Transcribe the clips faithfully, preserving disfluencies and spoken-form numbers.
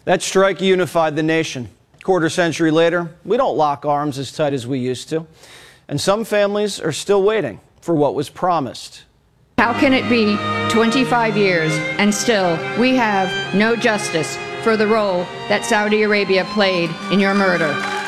That strike unified the nation. Quarter century later, we don't lock arms as tight as we used to. And some families are still waiting for what was promised. How can it be twenty-five years and still we have no justice for the role that Saudi Arabia played in your murder?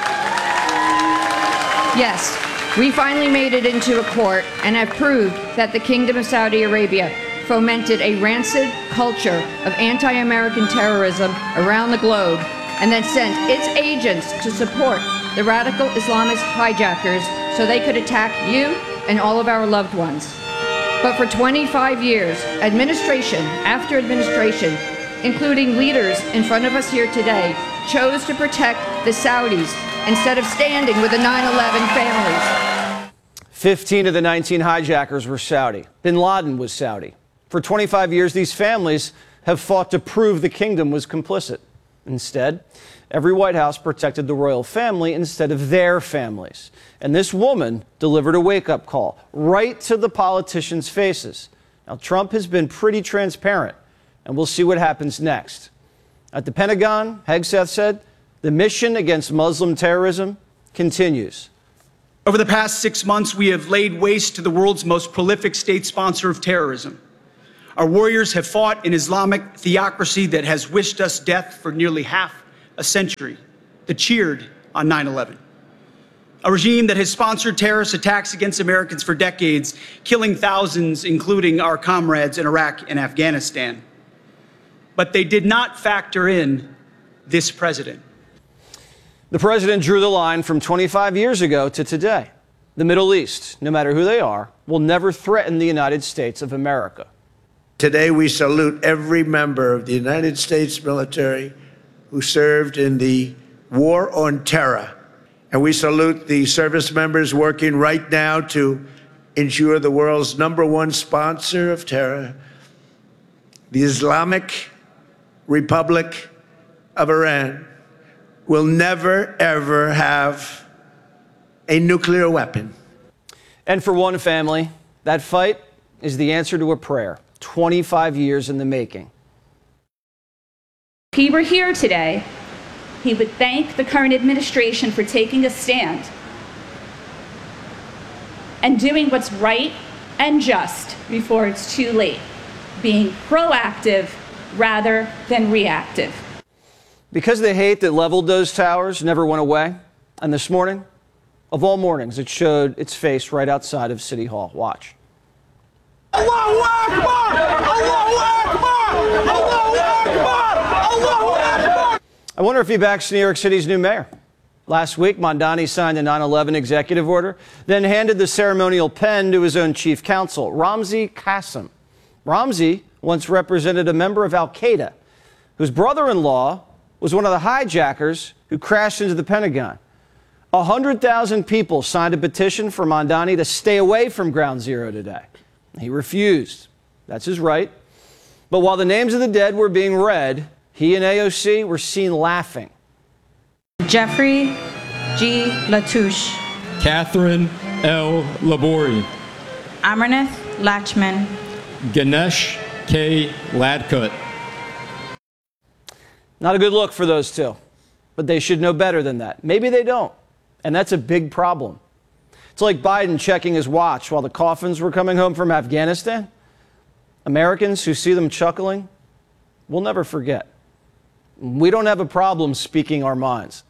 Yes, we finally made it into a court and have proved that the Kingdom of Saudi Arabia fomented a rancid culture of anti-American terrorism around the globe and then sent its agents to support the radical Islamist hijackers so they could attack you and all of our loved ones. But for twenty-five years, administration after administration, including leaders in front of us here today, chose to protect the Saudis instead of standing with the nine eleven families. fifteen of the nineteen hijackers were Saudi. Bin Laden was Saudi. For twenty-five years, these families have fought to prove the kingdom was complicit. Instead, every White House protected the royal family instead of their families. And this woman delivered a wake-up call right to the politicians' faces. Now, Trump has been pretty transparent, and we'll see what happens next. At the Pentagon, Hegseth said, the mission against Muslim terrorism continues. Over the past six months, we have laid waste to the world's most prolific state sponsor of terrorism. Our warriors have fought an Islamic theocracy that has wished us death for nearly half a century, that cheered on nine eleven. A regime that has sponsored terrorist attacks against Americans for decades, killing thousands, including our comrades in Iraq and Afghanistan. But they did not factor in this president. The president drew the line from twenty-five years ago to today. The Middle East, no matter who they are, will never threaten the United States of America. Today, we salute every member of the United States military who served in the war on terror. And we salute the service members working right now to ensure the world's number one sponsor of terror, the Islamic Republic of Iran, will never, ever have a nuclear weapon. And for one family, that fight is the answer to a prayer. twenty-five years in the making. If he were here today, he would thank the current administration for taking a stand and doing what's right and just before it's too late, being proactive rather than reactive. Because the hate that leveled those towers never went away, and this morning, of all mornings, it showed its face right outside of City Hall. Watch. Allahu Akbar! Allahu Akbar! Allahu Akbar! Allahu Akbar! I wonder if he backs New York City's new mayor. Last week, Mondani signed a nine eleven executive order, then handed the ceremonial pen to his own chief counsel, Ramzi Qasem. Ramzi once represented a member of Al-Qaeda, whose brother-in-law was one of the hijackers who crashed into the Pentagon. one hundred thousand people signed a petition for Mondani to stay away from Ground Zero today. He refused. That's his right. But while the names of the dead were being read, he and A O C were seen laughing. Jeffrey G. Latouche. Catherine L. Labori. Amarnath Lachman. Ganesh K. Ladkut. Not a good look for those two, but they should know better than that. Maybe they don't, and that's a big problem. It's like Biden checking his watch while the coffins were coming home from Afghanistan. Americans who see them chuckling will never forget. We don't have a problem speaking our minds.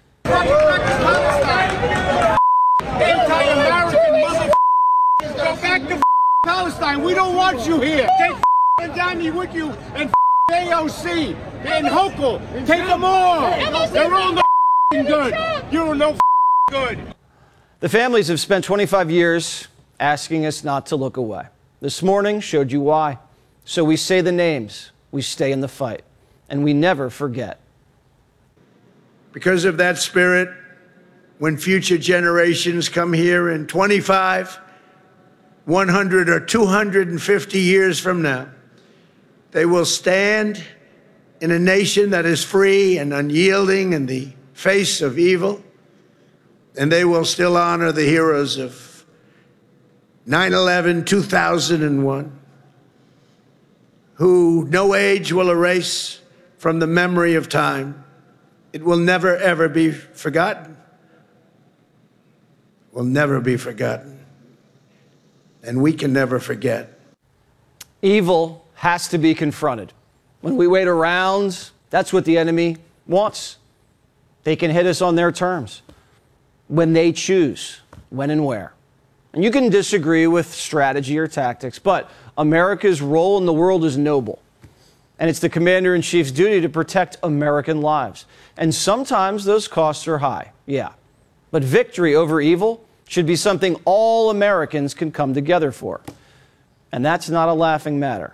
Anti-American mother. Go back to Palestine. We don't want you here. Take Mondani with you and A O C and Hochul. Take them all. They're all no good. You're no good. The families have spent twenty-five years asking us not to look away. This morning showed you why. So we say the names, we stay in the fight, and we never forget. Because of that spirit, when future generations come here in twenty-five, one hundred, or two hundred fifty years from now, they will stand in a nation that is free and unyielding in the face of evil, and they will still honor the heroes of nine eleven, two thousand one, who no age will erase, from the memory of time. It will never, ever be forgotten. Will never be forgotten. And we can never forget. Evil has to be confronted. When we wait around, that's what the enemy wants. They can hit us on their terms, when they choose, when and where. And you can disagree with strategy or tactics, but America's role in the world is noble. And it's the commander-in-chief's duty to protect American lives. And sometimes those costs are high, yeah. But victory over evil should be something all Americans can come together for. And that's not a laughing matter.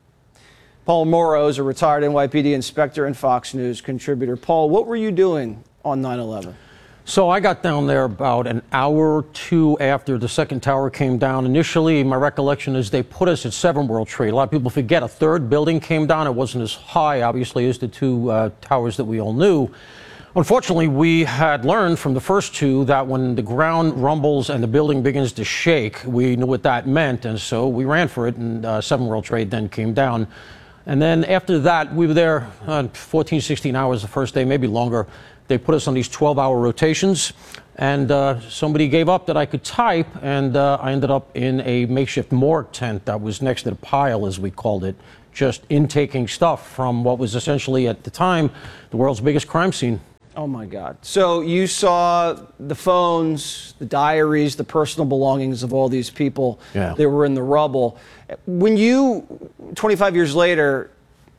Paul Morrow is a retired N Y P D inspector and Fox News contributor. Paul, what were you doing on nine eleven? So I got down there about an hour or two after the second tower came down. Initially, my recollection is they put us at seven World Trade. A lot of people forget a third building came down. It wasn't as high, obviously, as the two uh, towers that we all knew. Unfortunately, we had learned from the first two that when the ground rumbles and the building begins to shake, we knew what that meant, and so we ran for it, and uh, seven World Trade then came down. And then after that, we were there uh, fourteen, sixteen hours the first day, maybe longer. They put us on these twelve hour rotations, and uh, somebody gave up that I could type, and uh, I ended up in a makeshift morgue tent that was next to the pile, as we called it, just intaking stuff from what was essentially, at the time, the world's biggest crime scene. Oh, my God. So you saw the phones, the diaries, the personal belongings of all these people yeah. that were in the rubble. When you, twenty-five years later,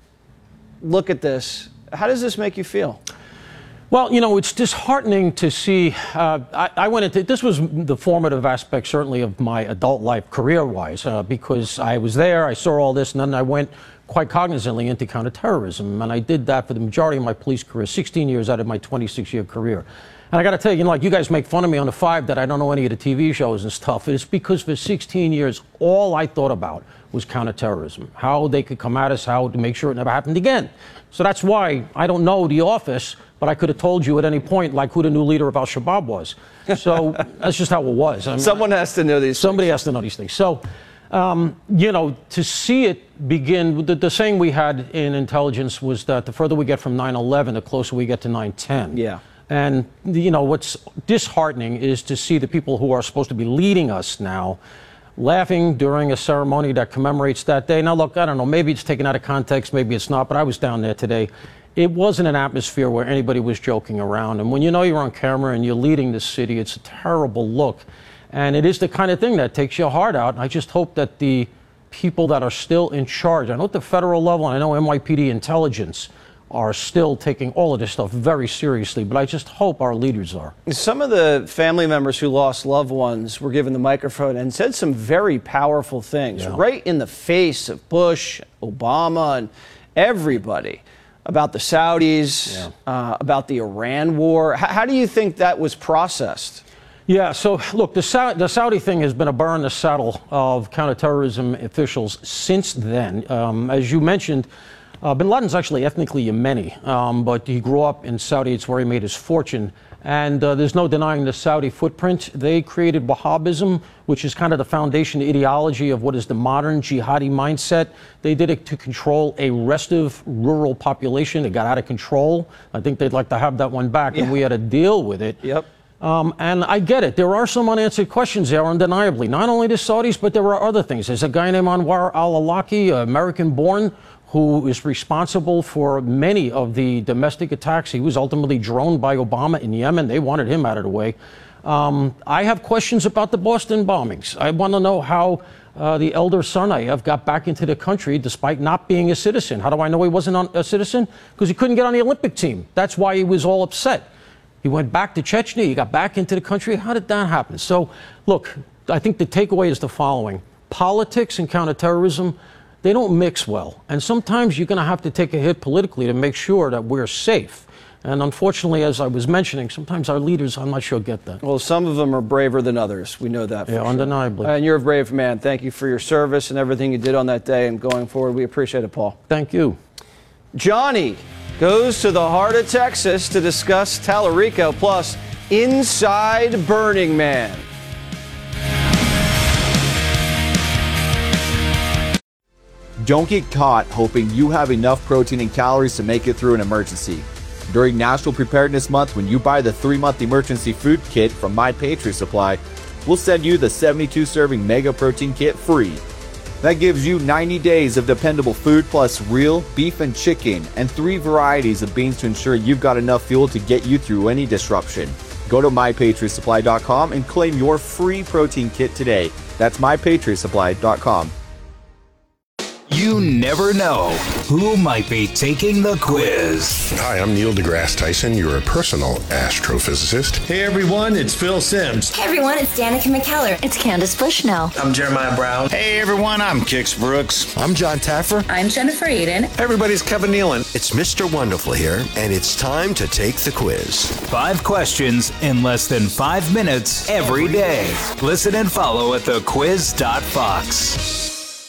look at this, how does this make you feel? Well, you know, it's disheartening to see. Uh, I, I went into this was the formative aspect, certainly, of my adult life, career-wise, uh, because I was there, I saw all this, and then I went quite cognizantly into counterterrorism, and I did that for the majority of my police career, sixteen years out of my twenty-six year career. And I got to tell you, you know, like you guys make fun of me on the five that I don't know any of the T V shows and stuff. It's because for sixteen years, all I thought about was counterterrorism, how they could come at us, how to make sure it never happened again. So that's why I don't know the office, but I could have told you at any point, like, who the new leader of Al-Shabaab was. So that's just how it was. I mean, Someone has to know these Somebody things. has to know these things. So, um, you know, to see it begin, the, the saying we had in intelligence was that the further we get from nine eleven, the closer we get to nine ten. Yeah. And, you know, what's disheartening is to see the people who are supposed to be leading us now laughing during a ceremony that commemorates that day. Now, look, I don't know, maybe it's taken out of context, maybe it's not, but I was down there today. It wasn't an atmosphere where anybody was joking around. And when you know you're on camera and you're leading this city, it's a terrible look. And it is the kind of thing that takes your heart out. I just hope that the people that are still in charge, I know at the federal level, and I know N Y P D intelligence, are still taking all of this stuff very seriously, but I just hope our leaders are. Some of the family members who lost loved ones were given the microphone and said some very powerful things, Yeah. right in the face of Bush, Obama, and everybody, about the Saudis, Yeah. uh, about the Iran war. H- how do you think that was processed? Yeah, so look, the, Sa the Saudi thing has been a burr in the saddle of counterterrorism officials since then. Um, as you mentioned, Uh, bin Laden's actually ethnically Yemeni, um, but he grew up in Saudi. It's where he made his fortune. And uh, there's no denying the Saudi footprint. They created Wahhabism, which is kind of the foundation ideology of what is the modern jihadi mindset. They did it to control a restive rural population. It got out of control. I think they'd like to have that one back, Yeah. and we had to deal with it. Yep. Um, and I get it. There are some unanswered questions there, undeniably. Not only the Saudis, but there are other things. There's a guy named Anwar al-Awlaki, American-born, who is responsible for many of the domestic attacks. He was ultimately droned by Obama in Yemen. They wanted him out of the way. Um, I have questions about the Boston bombings. I want to know how uh, the elder Tsarnaev got back into the country despite not being a citizen. How do I know he wasn't on, a citizen? Because he couldn't get on the Olympic team. That's why he was all upset. He went back to Chechnya. He got back into the country. How did that happen? So, look, I think the takeaway is the following. Politics and counterterrorism, they don't mix well. And sometimes you're going to have to take a hit politically to make sure that we're safe. And unfortunately, as I was mentioning, sometimes our leaders, I'm not sure, get that. Well, some of them are braver than others. We know that for Yeah, sure. undeniably. And you're a brave man. Thank you for your service and everything you did on that day and going forward. We appreciate it, Paul. Thank you. Johnny goes to the heart of Texas to discuss Tallarico, plus inside Burning Man. Don't get caught hoping you have enough protein and calories to make it through an emergency. During National Preparedness Month, when you buy the three-month emergency food kit from My Patriot Supply, we'll send you the seventy-two serving Mega Protein Kit free. That gives you ninety days of dependable food plus real beef and chicken and three varieties of beans to ensure you've got enough fuel to get you through any disruption. Go to my patriot supply dot com and claim your free protein kit today. That's my patriot supply dot com. You never know who might be taking the quiz. Hi, I'm Neil deGrasse Tyson, your personal astrophysicist. Hey everyone, it's Phil Simms. Hey everyone, it's Danica McKellar. It's Candace Bushnell. I'm Jeremiah Brown. Hey everyone, I'm Kix Brooks. I'm John Taffer. I'm Jennifer Aiden. Hey everybody's Kevin Nealon. It's Mister Wonderful here, and it's time to take the quiz. Five questions in less than five minutes every day. Listen and follow at the quiz dot fox.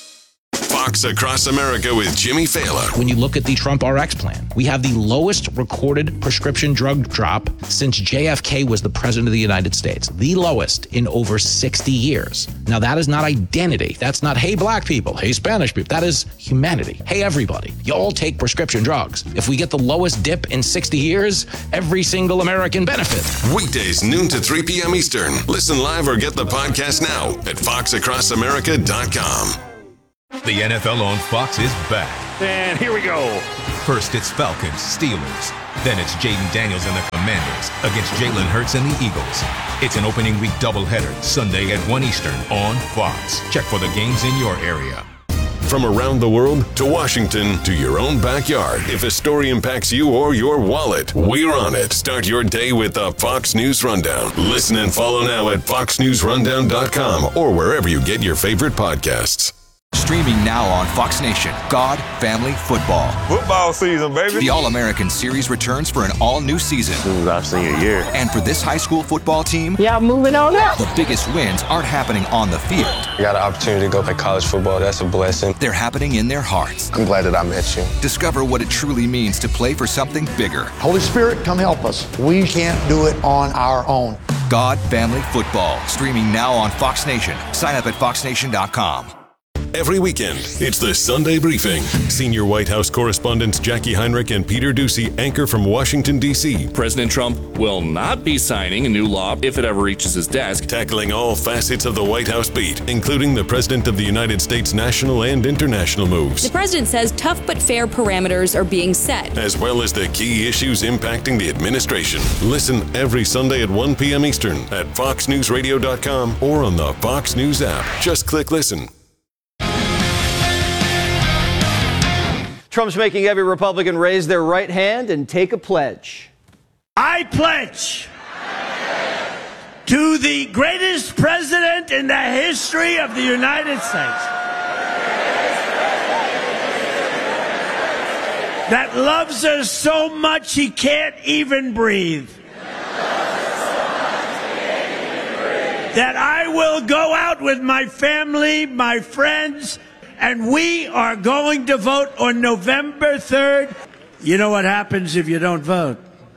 Fox Across America with Jimmy Fallon. When you look at the Trump R X plan, we have the lowest recorded prescription drug drop since J F K was the president of the United States. The lowest in over sixty years. Now, that is not identity. That's not, hey, black people, hey, Spanish people. That is humanity. Hey, everybody, you all take prescription drugs. If we get the lowest dip in sixty years, every single American benefits. Weekdays, noon to three p.m. Eastern. Listen live or get the podcast now at fox across america dot com. The N F L on Fox is back. And here we go. First, it's Falcons, Steelers. Then it's Jaden Daniels and the Commanders against Jalen Hurts and the Eagles. It's an opening week doubleheader, Sunday at one Eastern on Fox. Check for the games in your area. From around the world to Washington to your own backyard, if a story impacts you or your wallet, we're on it. Start your day with the Fox News Rundown. Listen and follow now at fox news rundown dot com or wherever you get your favorite podcasts. Streaming now on Fox Nation, God, Family, Football. Football season, baby. The All-American Series returns for an all-new season. This is our senior year. And for this high school football team, yeah, moving on up. The biggest wins aren't happening on the field. I got an opportunity to go play college football. That's a blessing. They're happening in their hearts. I'm glad that I met you. Discover what it truly means to play for something bigger. Holy Spirit, come help us. We can't do it on our own. God, Family, Football. Streaming now on Fox Nation. Sign up at fox nation dot com. Every weekend, it's the Sunday Briefing. Senior White House correspondents Jackie Heinrich and Peter Doocy anchor from Washington, D C President Trump will not be signing a new law if it ever reaches his desk. Tackling all facets of the White House beat, including the President of the United States national and international moves. The president says tough but fair parameters are being set, as well as the key issues impacting the administration. Listen every Sunday at one p.m. Eastern at fox news radio dot com or on the Fox News app. Just click listen. Trump's making every Republican raise their right hand and take a pledge. I pledge to the greatest president in the history of the United States that loves us so much he can't even breathe. That I will go out with my family, my friends, and we are going to vote on November third. You know what happens if you don't vote?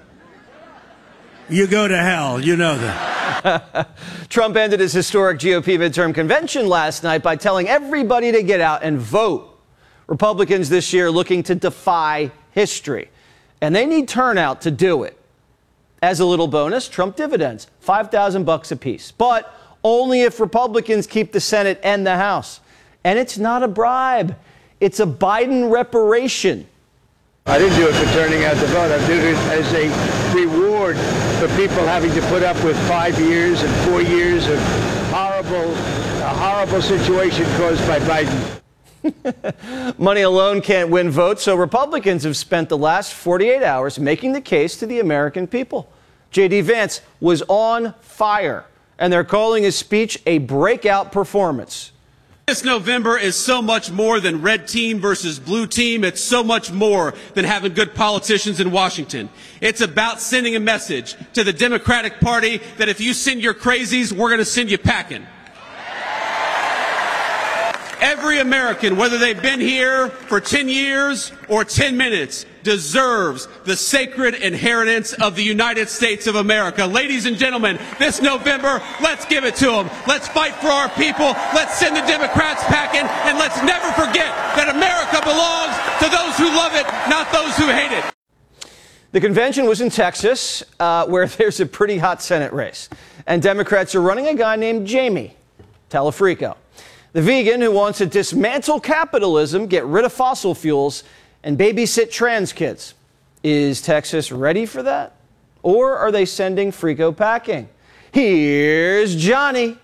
You go to hell. You know that. Trump ended his historic G O P midterm convention last night by telling everybody to get out and vote. Republicans this year looking to defy history, and they need turnout to do it. As a little bonus, Trump dividends, five thousand bucks apiece, but only if Republicans keep the Senate and the House. And it's not a bribe. It's a Biden reparation. I didn't do it for turning out to vote. I did it as a reward for people having to put up with five years and four years of horrible, a horrible situation caused by Biden. Money alone can't win votes, so Republicans have spent the last forty-eight hours making the case to the American people. J D Vance was on fire, and they're calling his speech a breakout performance. This November is so much more than red team versus blue team. It's so much more than having good politicians in Washington. It's about sending a message to the Democratic Party that if you send your crazies, we're going to send you packing. Every American, whether they've been here for ten years or ten minutes, deserves the sacred inheritance of the United States of America. Ladies and gentlemen, this November, let's give it to them. Let's fight for our people. Let's send the Democrats packing, and let's never forget that America belongs to those who love it, not those who hate it. The convention was in Texas, uh, where there's a pretty hot Senate race. And Democrats are running a guy named Jamie Talafrico, the vegan who wants to dismantle capitalism, get rid of fossil fuels, and babysit trans kids. Is Texas ready for that? Or are they sending Frico packing? Here's Johnny.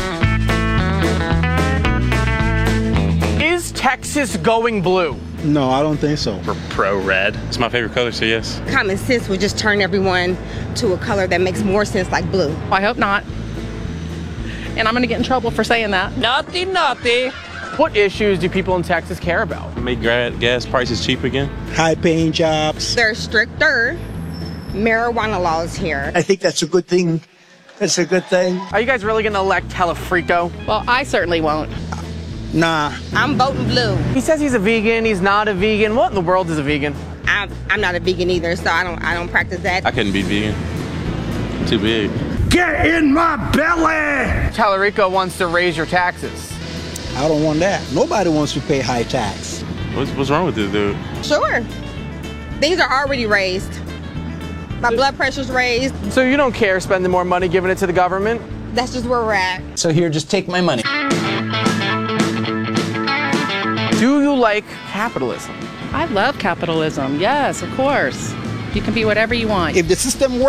Is Texas going blue? No, I don't think so. We're pro-red. It's my favorite color, so yes. Common sense would just turn everyone to a color that makes more sense, like blue. I hope not. And I'm going to get in trouble for saying that. Naughty, naughty. What issues do people in Texas care about? Make gas prices cheap again. High-paying jobs. There are stricter marijuana laws here. I think that's a good thing. That's a good thing. Are you guys really going to elect Talafrico? Well, I certainly won't. Nah. I'm voting blue. He says he's a vegan. He's not a vegan. What in the world is a vegan? I'm, I'm not a vegan either, so I don't I don't practice that. I couldn't be vegan. Too big. Get in my belly! Talarico wants to raise your taxes. I don't want that. Nobody wants to pay high tax. What's, what's wrong with this dude? Sure. These are already raised. My blood pressure's raised. So you don't care spending more money giving it to the government? That's just where we're at. So here, just take my money. Do you like capitalism? I love capitalism. Yes, of course. You can be whatever you want. If the system works,